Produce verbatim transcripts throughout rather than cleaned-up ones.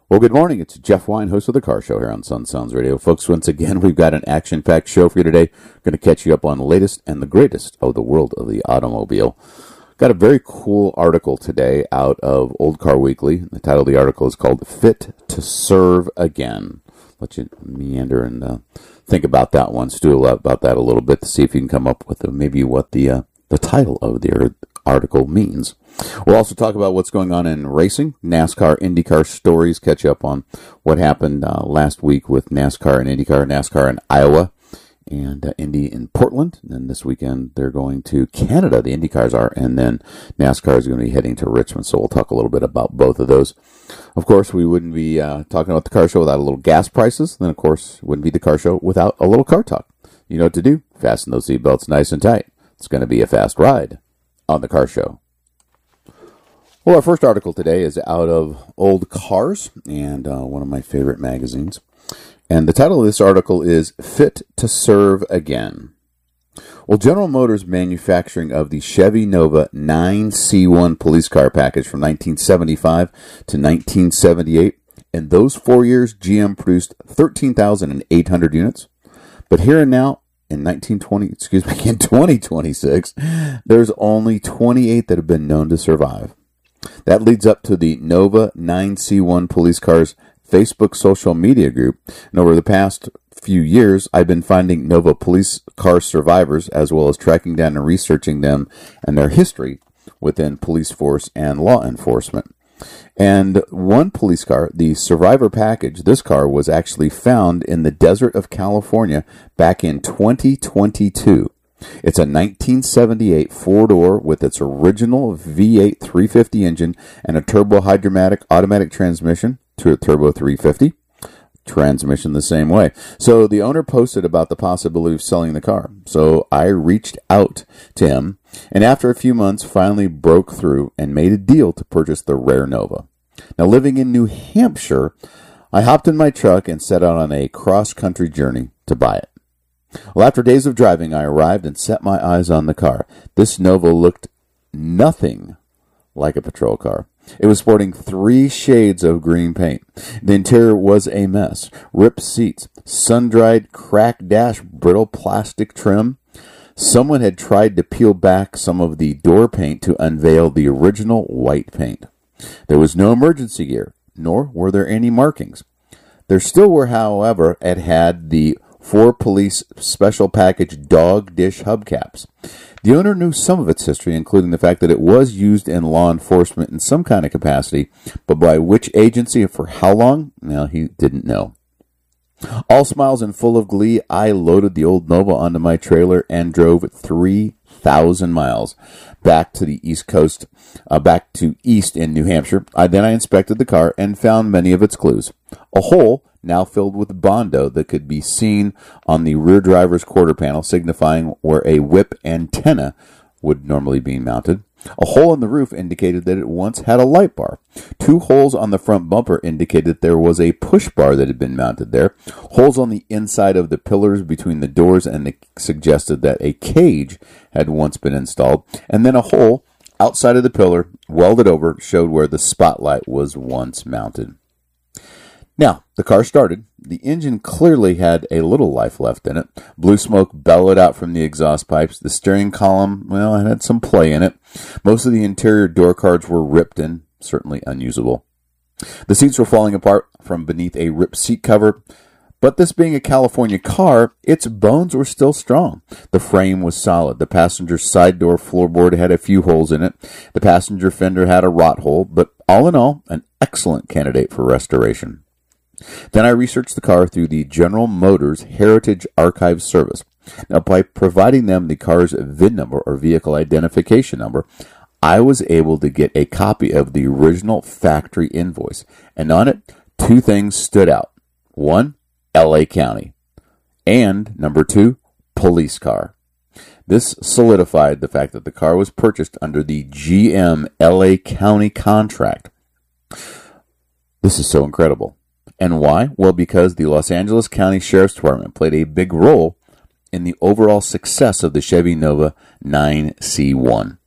Well, good morning. It's Jeff Wine, host of The Car Show here on Sun Sounds Radio. Folks, once again, we've got an action-packed show for you today. We're going to catch you up on the latest and the greatest of the world of the automobile. Got a very cool article today out of Old Car Weekly. The title of the article is called Fit to Serve Again. Let you meander and uh, think about that one, stew about that a little bit to see if you can come up with uh, maybe what the uh, the title of the article means. We'll also talk about what's going on in racing, NASCAR, IndyCar stories, catch up on what happened uh, last week with NASCAR and IndyCar, NASCAR in Iowa, and uh, Indy in Portland. And then this weekend they're going to Canada, the IndyCars are, and then NASCAR is going to be heading to Richmond. So we'll talk a little bit about both of those. Of course, we wouldn't be uh, talking about the car show without a little gas prices. Then, of course, wouldn't be the car show without a little car talk. You know what to do. Fasten those seatbelts nice and tight. It's going to be a fast ride on the car show. Well, our first article today is out of Old Cars and uh, one of my favorite magazines. And the title of this article is Fit to Serve Again. Well, General Motors manufacturing of the Chevy Nova nine C one police car package from nineteen seventy-five to nineteen seventy-eight. In those four years, G M produced thirteen thousand eight hundred units. But here and now, in nineteen twenty, excuse me, in twenty twenty-six, there's only twenty-eight that have been known to survive. That leads up to the Nova nine C one Police Cars Facebook social media group. And over the past few years, I've been finding Nova police car survivors, as well as tracking down and researching them and their history within police force and law enforcement. And one police car, the Survivor Package, this car was actually found in the desert of California back in twenty twenty-two. It's a nineteen seventy-eight four-door with its original V eight three fifty engine and a turbo-hydromatic automatic transmission to a turbo three fifty. Transmission the same way. So the owner posted about the possibility of selling the car. So I reached out to him, and after a few months, finally broke through and made a deal to purchase the rare Nova. Now, living in New Hampshire, I hopped in my truck and set out on a cross-country journey to buy it. Well, after days of driving, I arrived and set my eyes on the car. This Nova looked nothing like a patrol car. It was sporting three shades of green paint. The interior was a mess. Ripped seats, sun-dried, cracked dash, brittle plastic trim. Someone had tried to peel back some of the door paint to unveil the original white paint. There was no emergency gear, nor were there any markings. There still were, however, it had the four police special package dog dish hubcaps. The owner knew some of its history, including the fact that it was used in law enforcement in some kind of capacity, but by which agency and for how long, well, he didn't know. All smiles and full of glee, I loaded the old Nova onto my trailer and drove three thousand miles back to the East Coast, uh, back to East in New Hampshire. I, then I inspected the car and found many of its clues. A hole now filled with Bondo that could be seen on the rear driver's quarter panel, signifying where a whip antenna would normally be mounted. A hole in the roof indicated that it once had a light bar. Two holes on the front bumper indicated that there was a push bar that had been mounted there. Holes on the inside of the pillars between the doors and suggested that a cage had once been installed. And then a hole outside of the pillar, welded over, showed where the spotlight was once mounted. Now, the car started. The engine clearly had a little life left in it. Blue smoke bellowed out from the exhaust pipes. The steering column, well, it had some play in it. Most of the interior door cards were ripped and certainly unusable. The seats were falling apart from beneath a ripped seat cover. But this being a California car, its bones were still strong. The frame was solid. The passenger side door floorboard had a few holes in it. The passenger fender had a rot hole, but all in all, an excellent candidate for restoration. Then I researched the car through the General Motors Heritage Archive Service. Now, by providing them the car's V I N number or vehicle identification number, I was able to get a copy of the original factory invoice. And on it, two things stood out. One, L A County. And, number two, police car. This solidified the fact that the car was purchased under the G M L A County contract. This is so incredible. And why? Well, because the Los Angeles County Sheriff's Department played a big role in the overall success of the Chevy Nova nine C one.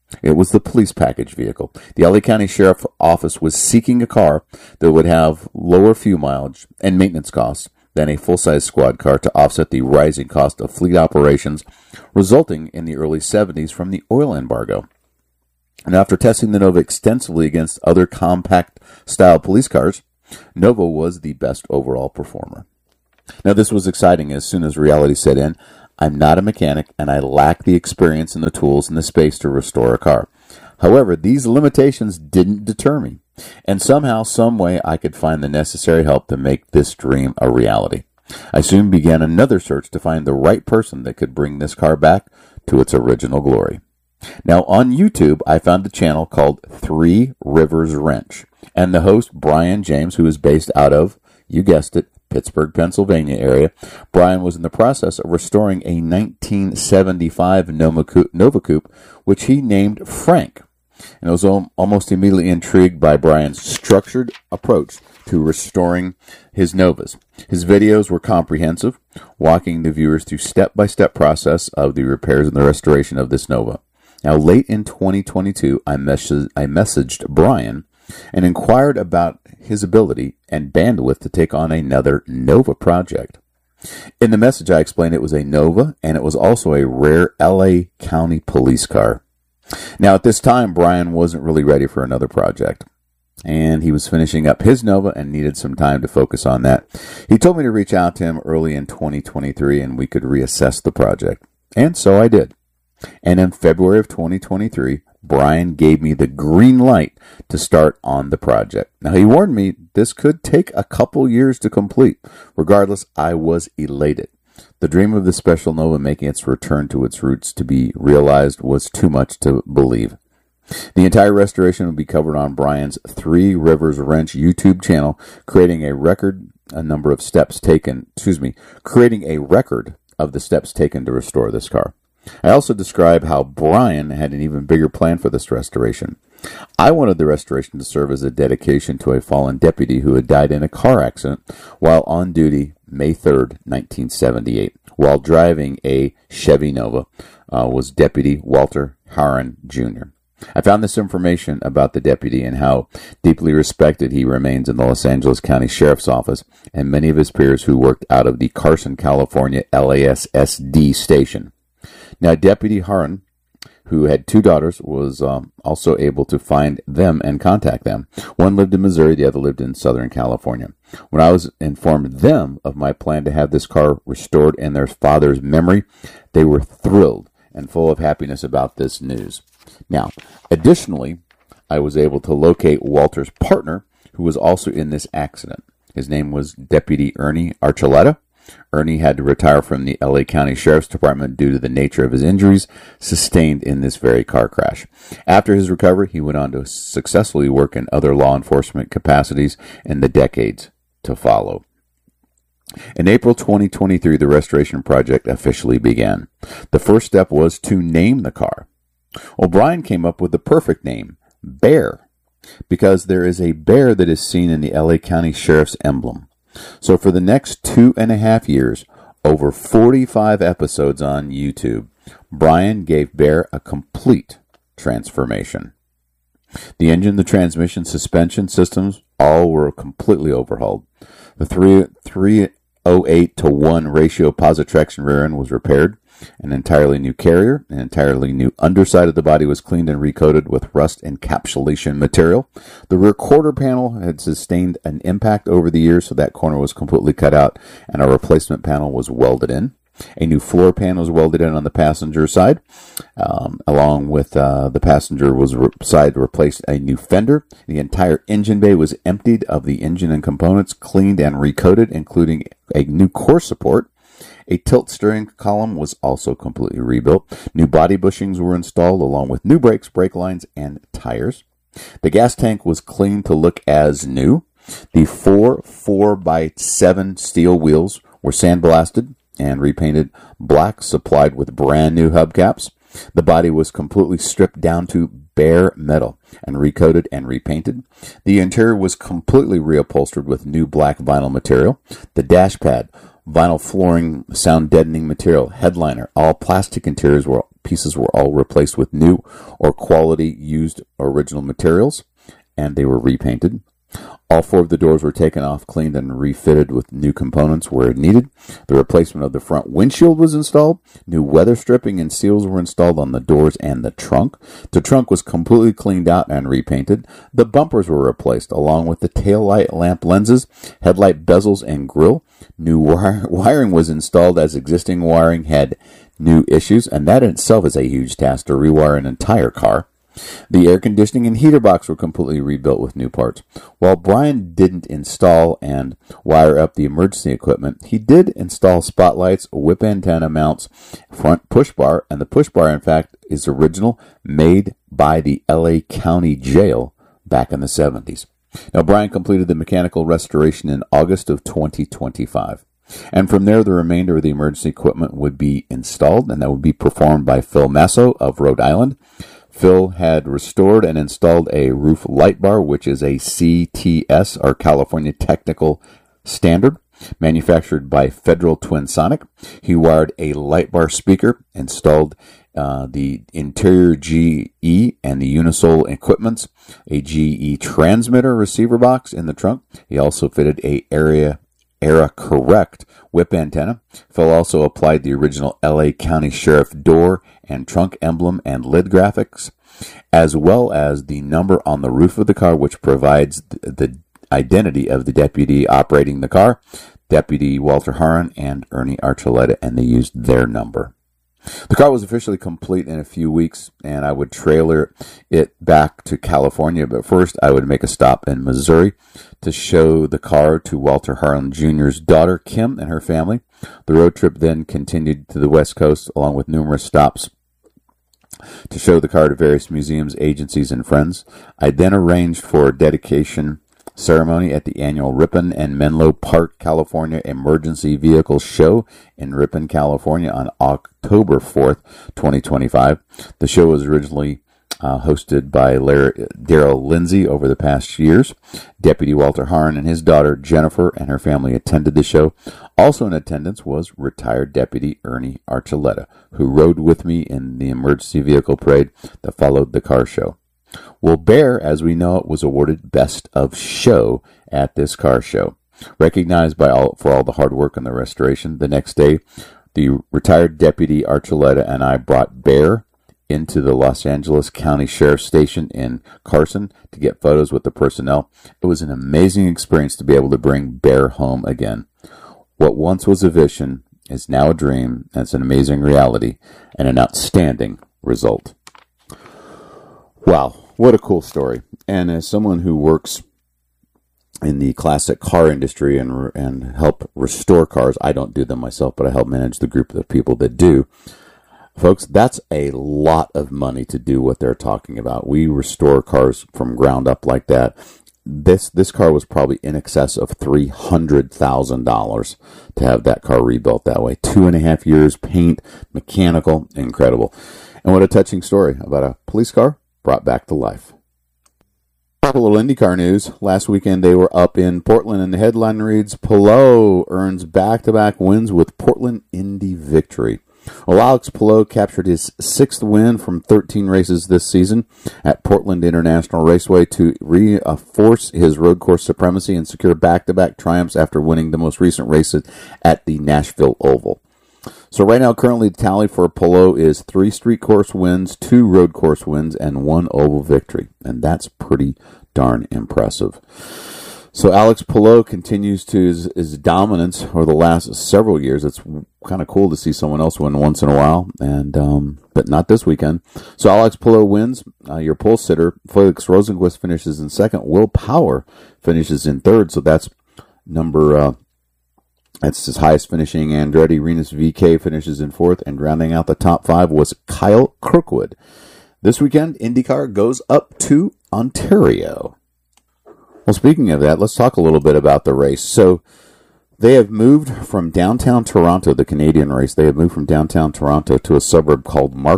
It was the police package vehicle. The L A County Sheriff's Office was seeking a car that would have lower fuel mileage and maintenance costs than a full-size squad car to offset the rising cost of fleet operations resulting in the early seventies from the oil embargo. And after testing the Nova extensively against other compact-style police cars, Nova was the best overall performer. Now, this was exciting as soon as reality set in. I'm not a mechanic, and I lack the experience and the tools and the space to restore a car. However, these limitations didn't deter me, and somehow, some way, I could find the necessary help to make this dream a reality. I soon began another search to find the right person that could bring this car back to its original glory. Now, on YouTube, I found a channel called Three Rivers Wrench, and the host, Brian James, who is based out of, you guessed it, Pittsburgh, Pennsylvania area. Brian was in the process of restoring a nineteen seventy-five Nova Coupe, which he named Frank. And I was almost immediately intrigued by Brian's structured approach to restoring his Novas. His videos were comprehensive, walking the viewers through step-by-step process of the repairs and the restoration of this Nova. Now, late in twenty twenty-two, I, mes- I messaged Brian and inquired about his ability and bandwidth to take on another Nova project. In the message, I explained it was a Nova, and it was also a rare L A County police car. Now, at this time, Brian wasn't really ready for another project, and he was finishing up his Nova and needed some time to focus on that. He told me to reach out to him early in twenty twenty-three, and we could reassess the project. And so I did. And in February of twenty twenty-three, Brian gave me the green light to start on the project. Now, he warned me this could take a couple years to complete. Regardless, I was elated. The dream of the Special Nova making its return to its roots to be realized was too much to believe. The entire restoration will be covered on Brian's Three Rivers Wrench YouTube channel, creating a record a number of steps taken, excuse me, creating a record of the steps taken to restore this car. I also describe how Brian had an even bigger plan for this restoration. I wanted the restoration to serve as a dedication to a fallen deputy who had died in a car accident while on duty May third, nineteen seventy-eight. While driving a Chevy Nova uh, was Deputy Walter Harron Junior I found this information about the deputy and how deeply respected he remains in the Los Angeles County Sheriff's Office and many of his peers who worked out of the Carson, California L A S S D station. Now, Deputy Harron, who had two daughters, was um, also able to find them and contact them. One lived in Missouri, the other lived in Southern California. When I was informed them of my plan to have this car restored in their father's memory, they were thrilled and full of happiness about this news. Now, additionally, I was able to locate Walter's partner, who was also in this accident. His name was Deputy Ernie Archuleta. Ernie had to retire from the L A County Sheriff's Department due to the nature of his injuries sustained in this very car crash. After his recovery, he went on to successfully work in other law enforcement capacities in the decades to follow. In April twenty twenty-three, the restoration project officially began. The first step was to name the car. O'Brien came up with the perfect name, Bear, because there is a bear that is seen in the L A County Sheriff's emblem. So for the next two and a half years, over forty-five episodes on YouTube, Brian gave Bear a complete transformation. The engine, the transmission, suspension systems, all were completely overhauled. The three oh eight to one ratio positive traction rear end was repaired. An entirely new carrier, an entirely new underside of the body was cleaned and recoated with rust encapsulation material. The rear quarter panel had sustained an impact over the years, so that corner was completely cut out, and a replacement panel was welded in. A new floor pan was welded in on the passenger side. Um, along with uh, the passenger was re- side replaced a new fender. The entire engine bay was emptied of the engine and components, cleaned and recoated, including a new core support. A tilt steering column was also completely rebuilt. New body bushings were installed along with new brakes, brake lines, and tires. The gas tank was cleaned to look as new. The four four by seven steel wheels were sandblasted and repainted black, supplied with brand new hubcaps. The body was completely stripped down to bare metal and recoated and repainted. The interior was completely reupholstered with new black vinyl material. The dash pad, vinyl flooring, sound deadening material, headliner, all plastic interiors were pieces were all replaced with new or quality used original materials, and they were repainted. All four of the doors were taken off, cleaned, and refitted with new components where needed. The replacement of the front windshield was installed. New weather stripping and seals were installed on the doors and the trunk. The trunk was completely cleaned out and repainted. The bumpers were replaced, along with the taillight lamp lenses, headlight bezels, and grille. New wire- wiring was installed as existing wiring had new issues, and that in itself is a huge task to rewire an entire car. The air conditioning and heater box were completely rebuilt with new parts. While Brian didn't install and wire up the emergency equipment, he did install spotlights, whip antenna mounts, front push bar, and the push bar, in fact, is original, made by the L A County Jail back in the seventies. Now, Brian completed the mechanical restoration in August of twenty twenty-five. And from there, the remainder of the emergency equipment would be installed, and that would be performed by Phil Masso of Rhode Island. Phil had restored and installed a roof light bar, which is a C T S, or California Technical Standard, manufactured by Federal Twin Sonic. He wired a light bar speaker, installed uh, the interior G E and the Unisol equipments, a G E transmitter receiver box in the trunk. He also fitted a area Era Correct whip antenna. Phil also applied the original L A County Sheriff door and trunk emblem and lid graphics, as well as the number on the roof of the car, which provides the identity of the deputy operating the car, Deputy Walter Haran and Ernie Archuleta, and they used their number. The car was officially complete in a few weeks, and I would trailer it back to California, but first I would make a stop in Missouri to show the car to Walter Haran Junior's daughter, Kim, and her family. The road trip then continued to the West Coast, along with numerous stops to show the car to various museums, agencies, and friends. I then arranged for a dedication ceremony at the annual Ripon and Menlo Park, California Emergency Vehicle Show in Ripon, California on October fourth, twenty twenty-five. The show was originally uh, hosted by Daryl Lindsay over the past years. Deputy Walter Haran and his daughter Jennifer and her family attended the show. Also in attendance was retired Deputy Ernie Archuleta, who rode with me in the emergency vehicle parade that followed the car show. Well, Bear, as we know it, was awarded Best of Show at this car show. Recognized by all for all the hard work on the restoration, the next day, the retired Deputy Archuleta and I brought Bear into the Los Angeles County Sheriff's Station in Carson to get photos with the personnel. It was an amazing experience to be able to bring Bear home again. What once was a vision is now a dream, and it's an amazing reality and an outstanding result. Wow, what a cool story. And as someone who works in the classic car industry and and help restore cars, I don't do them myself, but I help manage the group of people that do. Folks, that's a lot of money to do what they're talking about. We restore cars from ground up like that. This this car was probably in excess of three hundred thousand dollars to have that car rebuilt that way. Two and a half years, paint, mechanical, incredible. And what a touching story about a police car brought back to life. A little IndyCar news. Last weekend they were up in Portland, and the headline reads, Palou earns back-to-back wins with Portland Indy victory. Well, Alex Palou captured his sixth win from thirteen races this season at Portland International Raceway to reinforce his road course supremacy and secure back-to-back triumphs after winning the most recent races at the Nashville Oval. So right now, currently, the tally for Palou is three street course wins, two road course wins, and one oval victory. And that's pretty darn impressive. So Alex Palou continues to his, his dominance over the last several years. It's kind of cool to see someone else win once in a while, and um, but not this weekend. So Alex Palou wins. Uh, your pole sitter, Felix Rosenquist, finishes in second. Will Power finishes in third. So that's number... Uh, That's his highest finishing. Andretti Renus V K finishes in fourth, and rounding out the top five was Kyle Kirkwood. This weekend, IndyCar goes up to Ontario. Well, speaking of that, let's talk a little bit about the race. So they have moved from downtown Toronto, the Canadian race, they have moved from downtown Toronto to a suburb called Markham.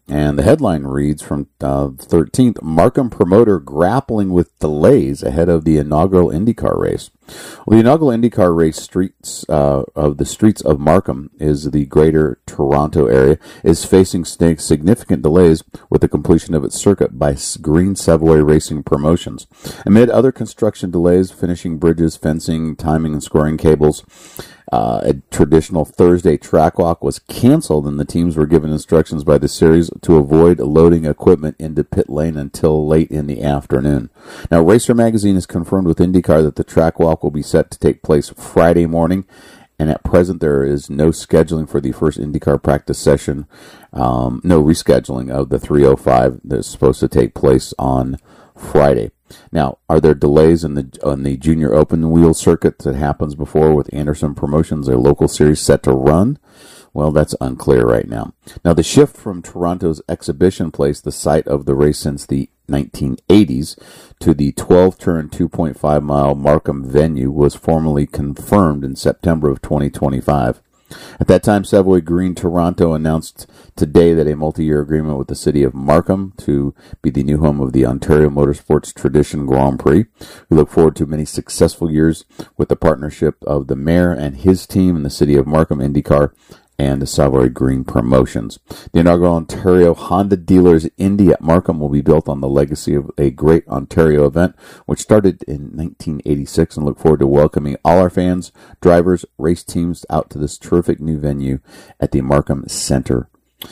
And the headline reads from uh, thirteenth, Markham promoter grappling with delays ahead of the inaugural IndyCar race. Well, the inaugural IndyCar race streets uh, of the streets of Markham is the greater Toronto area is facing significant delays with the completion of its circuit by Green Savoy Racing Promotions. Amid other construction delays, finishing bridges, fencing, timing, and scoring cables, Uh, a traditional Thursday track walk was canceled, and the teams were given instructions by the series to avoid loading equipment into pit lane until late in the afternoon. Now, Racer Magazine has confirmed with IndyCar that the track walk will be set to take place Friday morning, and at present there is no scheduling for the first IndyCar practice session, um, no rescheduling of the three oh five that's supposed to take place on Friday. Now, are there delays in the on the Junior Open wheel circuit that happens before with Anderson Promotions, a local series set to run? Well, that's unclear right now. Now, the shift from Toronto's Exhibition Place, the site of the race since the nineteen eighties, to the twelve-turn, two point five mile Markham venue was formally confirmed in September of twenty twenty-five. At that time, Savoy Green Toronto announced today that a multi-year agreement with the city of Markham to be the new home of the Ontario Motorsports Tradition Grand Prix. We look forward to many successful years with the partnership of the mayor and his team in the city of Markham IndyCar and the Savoy Green Promotions. The inaugural Ontario Honda Dealers Indy at Markham will be built on the legacy of a great Ontario event, which started in nineteen eighty-six, and look forward to welcoming all our fans, drivers, race teams out to this terrific new venue at the Markham Center.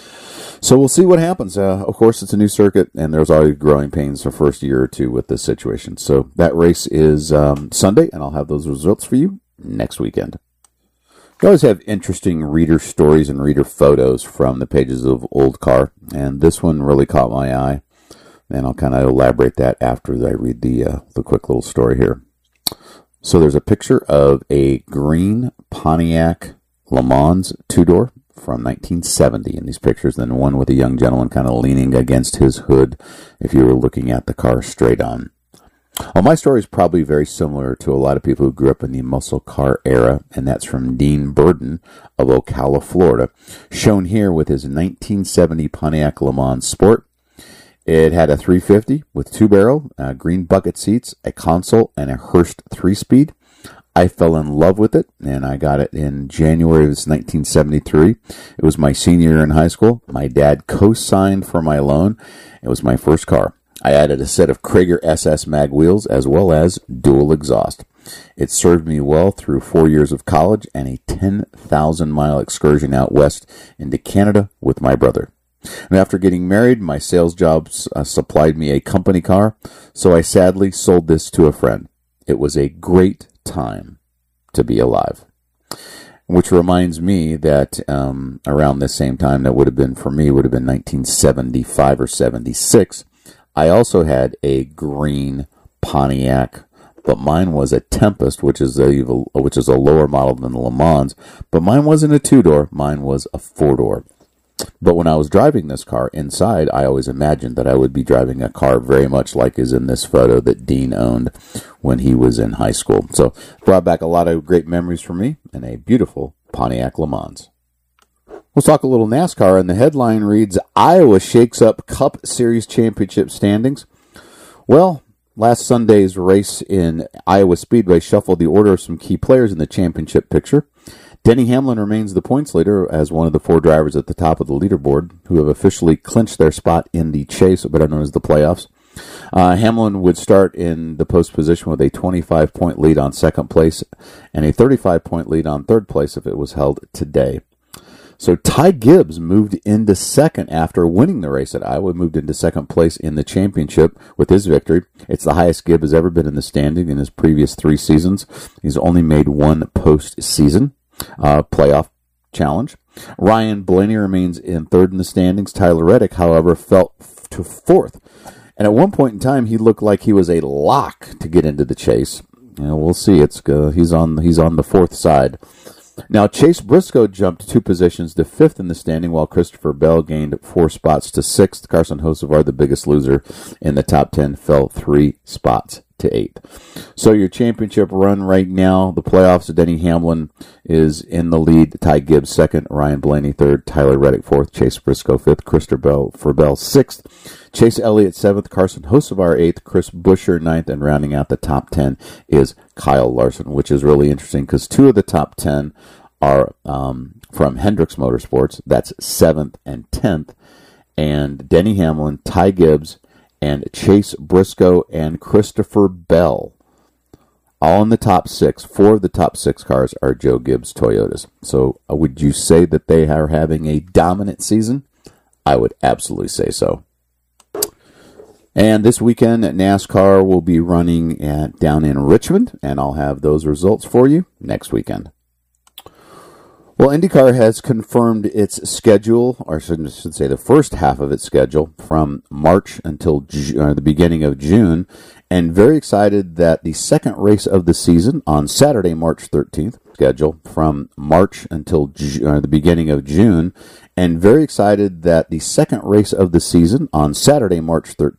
So we'll see what happens. Uh, of course, it's a new circuit, and there's already growing pains the first year or two with this situation. So that race is um, Sunday, and I'll have those results for you next weekend. We always have interesting reader stories and reader photos from the pages of Old Car, and this one really caught my eye, and I'll kind of elaborate that after I read the uh, the quick little story here. So there's a picture of a green Pontiac Le Mans two-door from nineteen seventy in these pictures, then one with a young gentleman kind of leaning against his hood if you were looking at the car straight on. Well, my story is probably very similar to a lot of people who grew up in the muscle car era, and that's from Dean Burden of Ocala, Florida, shown here with his nineteen seventy Pontiac Le Mans Sport. It had a three fifty with two-barrel, uh, green bucket seats, a console, and a Hurst three-speed. I fell in love with it, and I got it in January of nineteen seventy-three. It was my senior year in high school. My dad co-signed for my loan. It was my first car. I added a set of Krager S S mag wheels as well as dual exhaust. It served me well through four years of college and a ten thousand mile excursion out west into Canada with my brother. And after getting married, my sales jobs uh, supplied me a company car, so I sadly sold this to a friend. It was a great time to be alive. Which reminds me that um, around this same time, that would have been for me, would have been nineteen seventy-five or seventy-six. I also had a green Pontiac, but mine was a Tempest, which is a which is a lower model than the Le Mans. But mine wasn't a two-door; mine was a four-door. But when I was driving this car inside, I always imagined that I would be driving a car very much like is in this photo that Dean owned when he was in high school. So brought back a lot of great memories for me and a beautiful Pontiac Le Mans. We'll talk a little NASCAR, and the headline reads, Iowa shakes up Cup Series championship standings. Well, last Sunday's race in Iowa Speedway shuffled the order of some key players in the championship picture. Denny Hamlin remains the points leader as one of the four drivers at the top of the leaderboard who have officially clinched their spot in the chase, better known as the playoffs. Uh, Hamlin would start in the post position with a twenty-five point lead on second place and a thirty-five point lead on third place if it was held today. So Ty Gibbs moved into second after winning the race at Iowa, moved into second place in the championship with his victory. It's the highest Gibbs has ever been in the standing in his previous three seasons. He's only made one postseason uh, playoff challenge. Ryan Blaney remains in third in the standings. Tyler Reddick, however, fell to fourth. And at one point in time, he looked like he was a lock to get into the chase. You know, we'll see. It's uh, he's on he's on the fourth side. Now, Chase Briscoe jumped two positions to fifth in the standing, while Christopher Bell gained four spots to sixth. Carson Hocevar, the biggest loser in the top ten, fell three spots to eighth. So your championship run right now, the playoffs, Denny Hamlin is in the lead. Ty Gibbs second, Ryan Blaney third, Tyler Reddick fourth, Chase Briscoe fifth, Christopher Bell sixth, Chase Elliott seventh, Carson Hocevar eighth, Chris Buescher ninth, and rounding out the top ten is Kyle Larson, which is really interesting because two of the top ten are um, from Hendricks Motorsports. That's seventh and tenth. And Denny Hamlin, Ty Gibbs, and Chase Briscoe and Christopher Bell, all in the top six. Four of the top six cars are Joe Gibbs Toyotas. So uh, would you say that they are having a dominant season? I would absolutely say so. And this weekend, NASCAR will be running at, down in Richmond, and I'll have those results for you next weekend. Well, IndyCar has confirmed its schedule, or I should, should say the first half of its schedule, from March until Ju- uh, the beginning of June, and very excited that the second race of the season on Saturday, March thirteenth, schedule from March until Ju- uh, the beginning of June, and very excited that the second race of the season on Saturday, March thirteenth,